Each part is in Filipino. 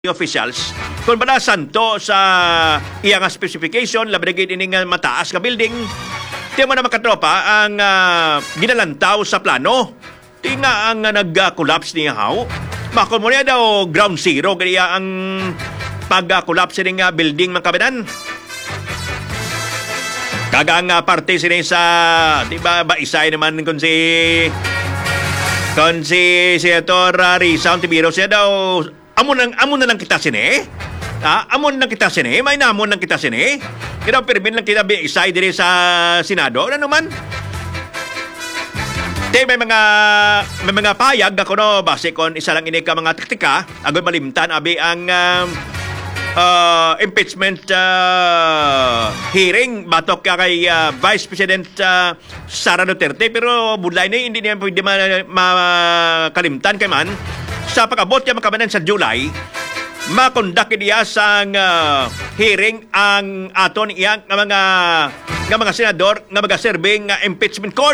officials kung balasan to sa iyang specification labi na ini nga mataas nga building. Tiyan mo na makatropa ang ginalantaw sa plano. Ti nga ang nag-collapse niya how. Bakon mo niya daw ground zero kaya ang pag-collapse niya building mga kabinan. Kagang parte sila sa diba ba isay naman kung si Senator Risa Ontiveros siya daw amon na lang kita sini. Amon lang kita sini. May namon lang kita sini. Kaya permin lang kita isay dire sa Senado. Ano naman? May mga payag ako no base kon isa lang ini ka mga taktika agon malimtan abi ang impeachment hearing batok kay Vice President Sara Duterte pero budlay na hindi niya pwede makalimtan kay man sa pag-abot niya makabanan sa July, makondak niya sa hearing ang aton iyang mga senador nga mag-serving impeachment court.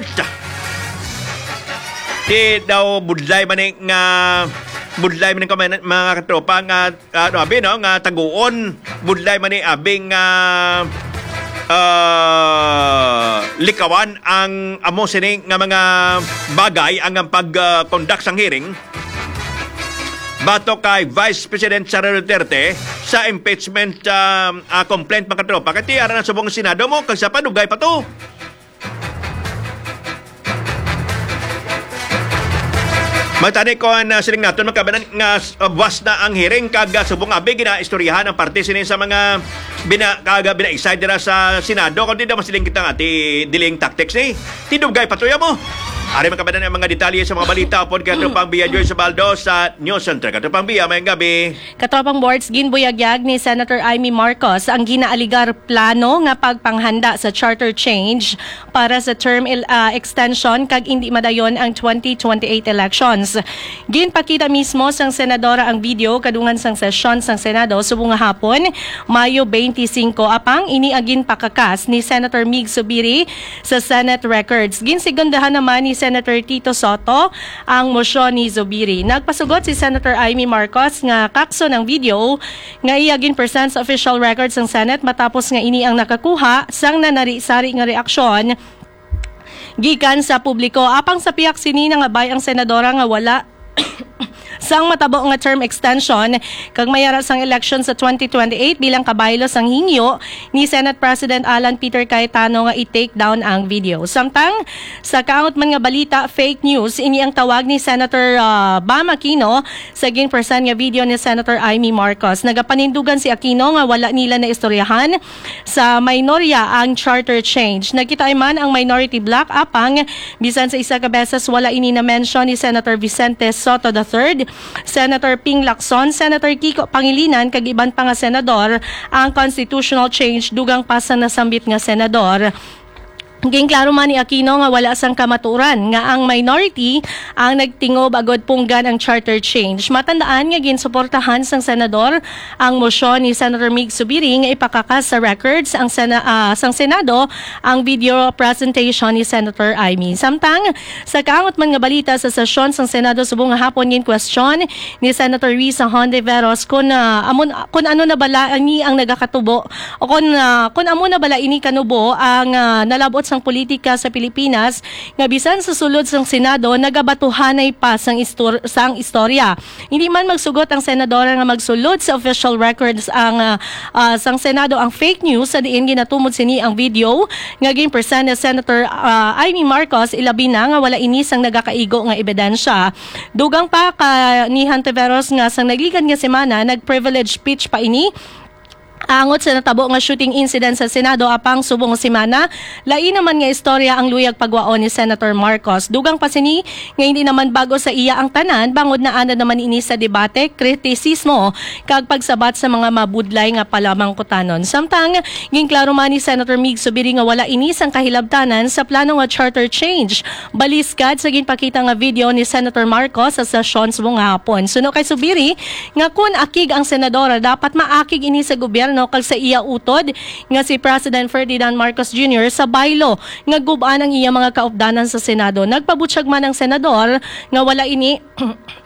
Di daw budlay man mga katropa nga abi no nga taguon budlay man abing likawan ang amo sini nga mga bagay ang pag-conduct sang hearing bato kay Vice President Sara Duterte sa impeachment complaint mga katropa. Kati ara na subong Senado mo kag sa padugay pa to. Magtani ko na siling naton makabanan nga buwas na ang hearing kag subong abi ginaistoryahan ang parte sini sa mga binaisay dira sa Senado kundi da masiling kita ati diling tactics ni. Tidugay patuya mo. Ari makabanan ang mga detalye sa mga balita upon kay Katropang Bia Joy Sabaldo sa News Center. Katropang Bia, mayang gabi. Katropang Boards, ginbuyagyag ni Senator Amy Marcos ang ginaaligar plano nga pagpanghanda sa charter change para sa term extension kag hindi madayon ang 2028 elections. Ginpakita mismo sang senadora ang video kadungan sang sesyon sang Senado subong nga hapon, Mayo 25 apang iniagin pakakas ni Senator Mig Zubiri sa Senate records. Ginsigundahan naman ni Senator Tito Soto ang mosyon ni Zubiri. Nagpasugot si Senator Amy Marcos nga kakso ng video nga iagin present sa official records ng Senate matapos nga ini ang nakakuha sang nanari-sari nga reaksyon gikan sa publiko. Apang sa piyak sini nga bay ang senadora nga wala sang matabo nga term extension kag mayara sang election sa 2028 bilang kabaylo sang hingyo ni Senate President Alan Peter Cayetano nga i-take down ang video. Samtang sa kaangot man nga balita fake news ini ang tawag ni Senator Bam Aquino sa ginpersan nga video ni Senator Amy Marcos. Nagapanindugan si Aquino nga wala nila na istoryahan sa minorya ang charter change. Nakita man ang minority bloc apang bisan sa isa ka beses wala ini na mention ni Senator Vicente Soto III, Senator Ping Lacson, Senator Kiko Pangilinan kag iban pa nga senador ang constitutional change dugang pa sa nasambit nga senador. Gingklaro man ni Aquino nga wala sang kamaturan nga ang minority ang nagtingob agod punggan ang charter change. Matandaan nga ginsuportahan sang senador ang mosyon ni Senator Mig Zubiri nga ipakakas sa records ang sang Senado ang video presentation ni Senator Amy. Samtang sa kaangot man nga balita sa sesyon sang Senado subong nga hapon gin question ni Senator Risa Hontiveros kung ano na bala ni ang nagakatubo o kung amo na bala ini kanubo ang nalabot sang politika sa Pilipinas nga bisan sa sulod sang Senado nagabatuhanay pa sang istorya. Hindi man magsugot ang senadora nga magsulod sa official records ang sang Senado ang fake news sa diin ginatumod sini ang video nga ginpresent ni Senator Amy Marcos ilabi na nga wala inisang nagakaigo nga ebidensya. Dugang pa ni Hontiveros nga sang naglikan nga semana nag-privilege speech pa ini angot sa natabo nga shooting incident sa Senado apang subong semana, lain naman nga istorya ang luyag pagwaon ni Senator Marcos. Dugang pa sini nga hindi naman bago sa iya ang tanan, bangod na ana naman ini sa debate, kritisismo kag pagsabat sa mga mabudlay nga palamang kutanon. Samtang ginklaro man ni Senator Mig Zubiri nga wala inis ang kahilabtanan sa plano nga charter change. Baliskad sa ginpakita nga video ni Senator Marcos sa sesyon subong hapon. Suno kay Zubiri nga kun akig ang senadora dapat maakig ini sa gobyerno kag sa iya utod nga si President Ferdinand Marcos Jr. sa baylo nga gubaan ang iya mga kaupdanan sa Senado. Nagpabutyag man ang senador nga wala ini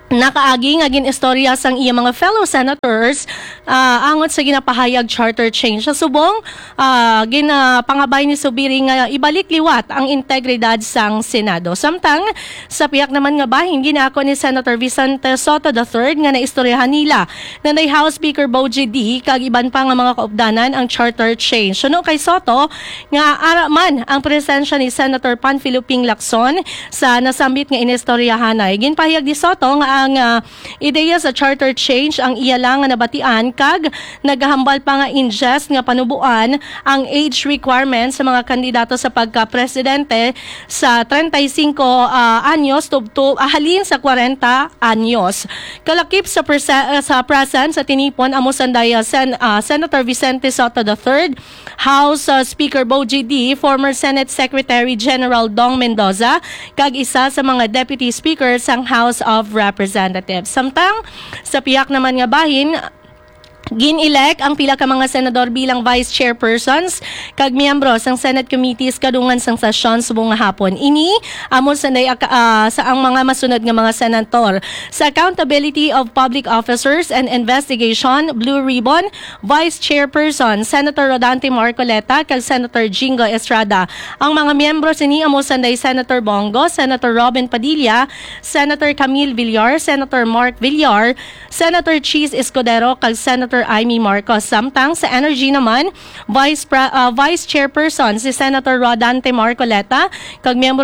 nakaagi nga ginistorya sang iya mga fellow senators angot sa ginapahayag charter change. Sa subong, ginapangabay ni Subiri nga ibalik liwat ang integridad sang Senado. Samtang, sa piyak naman nga bahin, ginako ni Senator Vicente Soto III nga naistoryahan nila na nay House Speaker Boji D kag iban pa nga mga kaupdanan ang charter change. Suno kay Soto, nga araman ang presensya ni Senator Panfilo Ping Lacson sa nasambit nga inistoryahanay. Ginpahayag ni Soto nga ang ideya sa charter change ang iya lang nga nabatian kag naghambal pa nga ingest nga panubuan ang age requirement sa mga kandidato sa pagka-presidente sa 35 anyos tubto halin sa 40 anyos. Kalakip sa present sa tinipon amo sanday Senator Vicente Soto III, House Speaker Boji D, former Senate Secretary General Dong Mendoza kag isa sa mga deputy speaker sang House of Representatives. Samtang sa piyak naman nga bahin, gin-elect ang pila ka mga senador bilang vice chairpersons kag miyembro sang Senate committees kadungan sang sesyon subong nga hapon. Ini amo sanday sa ang mga masunod nga mga senator sa Accountability of Public Officers and Investigation Blue Ribbon Vice Chairperson Senator Rodante Marcoleta kag Senator Jingo Estrada. Ang mga miyembro sini amo sanday Senator Bongo, Senator Robin Padilla, Senator Camille Villar, Senator Mark Villar, Senator Cheese Escudero kag Senator Amy Marcos. Samtang sa Energy naman, Vice Chairperson si Senator Rodante Marcoleta, kag miyembro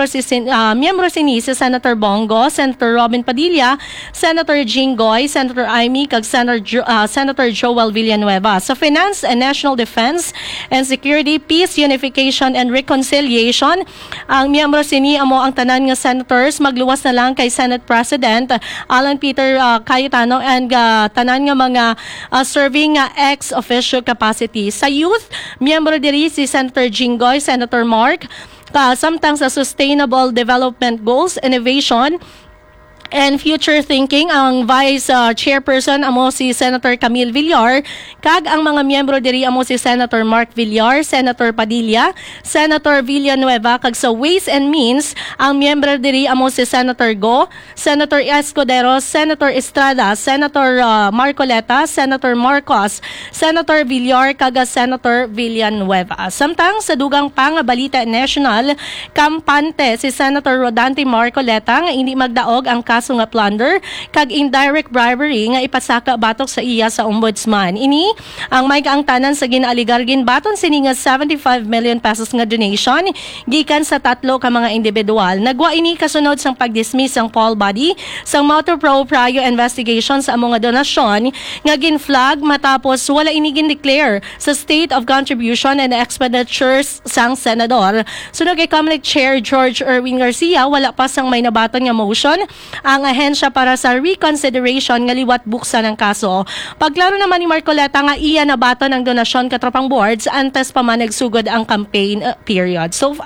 sini si Senator Bongo, Senator Robin Padilla, Senator Jinggoy, Senator Amy, kag Senator Joel Villanueva. Sa Finance and National Defense and Security, Peace, Unification and Reconciliation, ang miyembro sini amo ang tanan nga senators magluwas na lang kay Senate President Alan Peter Cayetano and tanan nga mga serving ex-official capacity. Sa youth, miyembro diri si Senator Jinggoy, Senator Mark, samtang sa Sustainable Development Goals, Innovation, and Future Thinking, ang Vice Chairperson amo si Senator Camille Villar, kag ang mga miyembro diri amo si Senator Mark Villar, Senator Padilla, Senator Villanueva, kag sa Ways and Means, ang miyembro diri amo si Senator Go, Senator Escudero, Senator Estrada, Senator Marcoleta, Senator Marcos, Senator Villar, kag Senator Villanueva. Samtang sa dugang pang balita national, kampante si Senator Rodante Marcoleta nga hindi magdaog ang kaso nga plunder kag indirect bribery nga ipasaka batok sa iya sa ombudsman. Ini ang may kaangtanan sa ginaaligar ginbaton sini nga 75 million pesos nga donation gikan sa tatlo ka mga individual. Nagwa ini kasunod sang pagdismiss ang poll body sang motor prior investigation sa among nga donasyon nga ginflag matapos wala ini gin-declare sa State of Contribution and Expenditures sang senador. Sunog kay Comelec Chair George Erwin Garcia, wala pa sang may nabaton nga motion ang ahensya para sa reconsideration nga liwat buksan ng kaso. Paglaro naman ni Marcoleta nga iya nabaton ang donasyon katropang boards antes pa man nagsugod ang campaign period. So,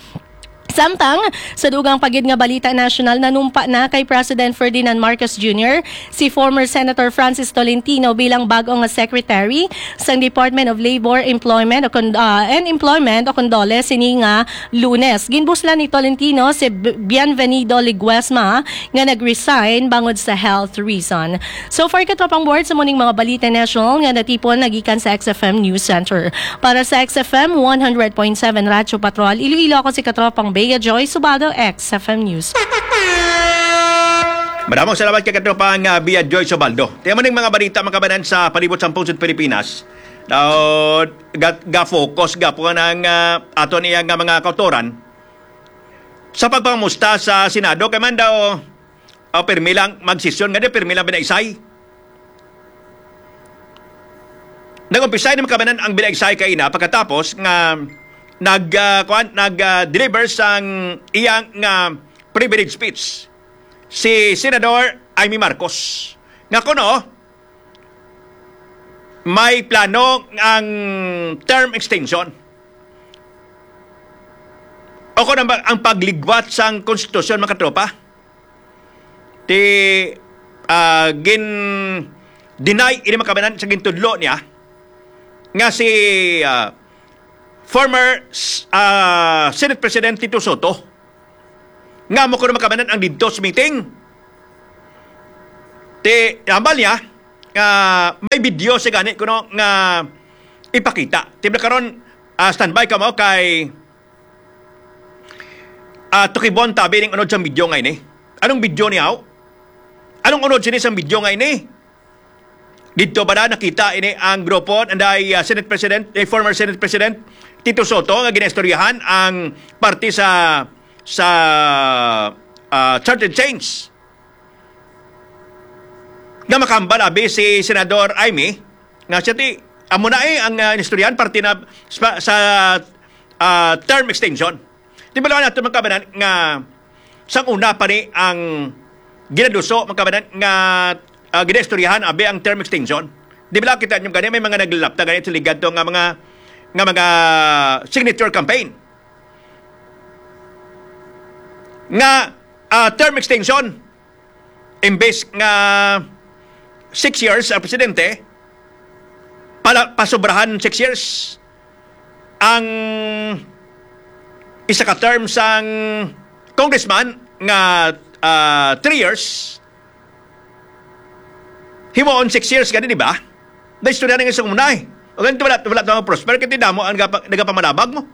samtang sa dugang pagid nga balita national, nanumpa na kay President Ferdinand Marcos Jr. si former Senator Francis Tolentino bilang bagong Secretary sa Department of Labor, Employment and Employment o Condole sini nga Lunes. Ginbuslan ni Tolentino si Bienvenido Liguesma nga nag-resign bangod sa health reason. So far katropang board sa muning mga balita national nga natipon nagikan sa XFM News Center. Para sa XFM 100.7 Radyo Patrol, Iloilo ako si katropang Bea Joy Subado, XFM News. Maraming salamat kay katropang Bea Joy Subaldo. Tiyan mo mga balita makabanan sa palibot sa Pungsod Pilipinas. Ga-focus po ng aton iyang mga kautoran sa pagpamusta sa Senado. Kaya man daw permilang magsisyon nga di permilang binaisay. Nag-umpisay na makabanan ang binaisay kaina pagkatapos nga nag-deliver sang iyang privilege speech si Senador Amy Marcos. Nga kuno, may plano ang term extension. O kuno ang pagligwat sang konstitusyon mga tropa. Deny ini makabanan sa gintudlo niya nga si former Senate President Tito Soto nga mo kuno makabanan ang didtos meeting ambal niya, may video sa ganit kuno nga ipakita. Tibla karon standby ka mo kay tukibon tabi ning unod sa video ngay ni. Anong video niya? Anong unod sinis ang video ngay ni? Dito ba na nakita ini ang grupo anday Senate President, former Senate President Tito Soto nga ginestoryahan ang party sa Charter Change. Nga makambal abi si Senador Amy nga siya ti amo na ang inestoryahan party na sa term extension. Di ba lang natin magkabanan nga sang una pa ni ang ginaduso magkabanan nga ginestoryahan abi ang term extension. Di ba kita nyo ganyan may mga naglalapta ganyan sa ligad to nga mga signature campaign. Nga term extension imbes nga 6 years ang presidente pasobrahan 6 years ang isa ka term sang congressman nga 3 years himoon 6 years gani di ba? Na istorya nga isang munay. O ganito wala prosper kiti damo ang nagapamalabag mo.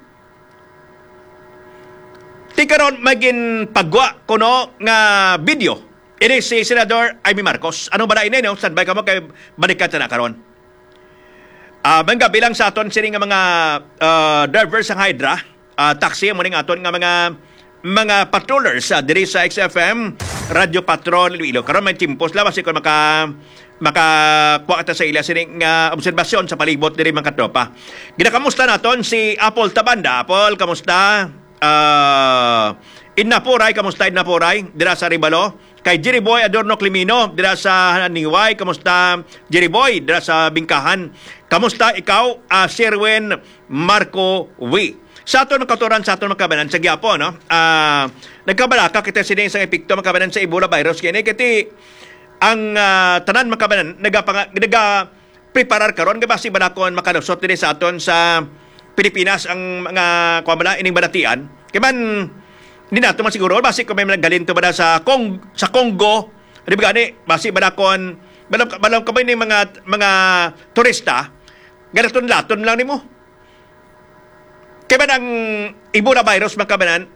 Ti karon magin pagwa kuno nga video. Ini si Senador Amy Marcos. Ano ba na ini no? Standby ka mo kay balikat na karon. Bangga bilang sa aton sini nga mga drivers sa Hydra, taxi mo ning aton nga mga patrollers diri sa XFM Radio Patrol Iloilo. Karon may timpos labas ko makakuha kita sa ila sining obserbasyon sa palibot diri mga tropa. Ginakamusta naton si Apple Tabanda. Apple, kamusta? Innapuray, kamusta Innapuray? Dira sa Ribalo. Kay Jerry Boy Adorno Climino, dira sa Niway, kamusta Jerry Boy? Dira sa Bingkahan. Kamusta ikaw, Sherwin Marco Wi? Sa aton makaturan sa aton makabanan sa Giapo, no? Nagkabalaka kita sining sa epekto makabanan sa Ebola virus kini kiti ang tanan makabanan naga-preparar karon nga basi balakon makalusot dinhi sa aton sa Pilipinas ang mga kuwabala ining balatian. Kay man hindi nato man siguro basi kung may naggalin to ba sa Congo, di ba gani basi balakon balam kamay ni mga turista ganaton laton lang nimo. Kaya ba ang Ebola virus makabanan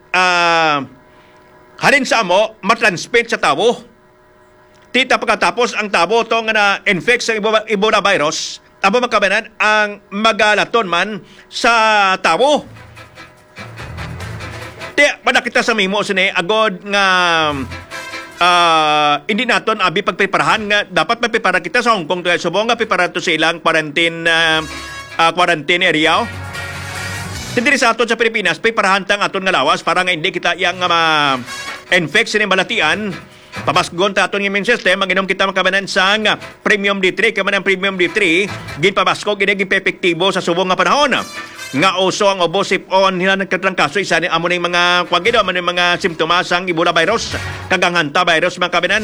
halin sa amo matransmit sa tao. Tita pagkatapos ang tabo to nga na-infect sa Ebola virus, tabo makabanan ang magalaton man sa tabo. Tiya, pada kita sa mimo sini agod nga hindi naton abi pagpreparahan nga dapat magprepara kita sa Hong Kong to subong nga prepara to sa ilang quarantine area. Tindiri sa aton sa Pilipinas preparahan tang aton nga lawas para nga hindi kita yang ma-infect sa balatian. Pamasgon ta aton immune system ang inom kita makabanan sang Premium D3 kay man ang Premium D3 ginpabasko gid epektibo sa subong nga panahon nga uso ang obosipon hina nagkatrangkaso isa ni amo ning mga kwagido man mga simptomas sang Ebola virus kagang hanta virus makabanan.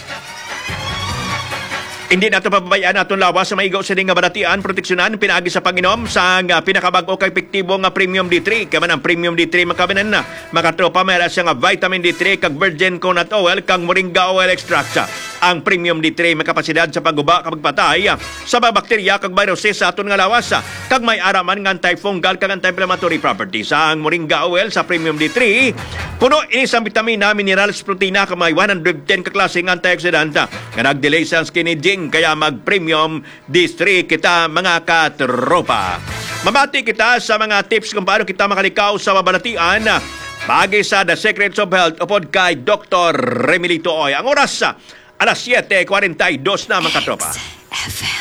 Hindi nato pababayaan aton lawas sa maigaw sa nga balatian proteksyonan pinaagi sa panginom sa pinakabag-o kay epektibo nga Premium D3 kay man ang Premium D3 makabanan na makatropa mayroon siya nga vitamin D3 kag virgin coconut oil kag moringa oil extract ang Premium D3 may kapasidad sa pagguba kag pagpatay sa mga bakterya kag viruses sa aton nga lawas kag may araman nga antifungal kag anti-inflammatory properties ang moringa oil sa Premium D3 puno ini sa vitamina minerals protina kag may 110 ka klaseng antioxidant nga nagdelay sa skin aging kaya mag-Premium D3 kita mga katropa. Mabati kita sa mga tips kung paano kita makalikaw sa mabalatian bagay sa The Secrets of Health upod kay Dr. Remilito Oy. Ang oras alas 7:42 na mga katropa.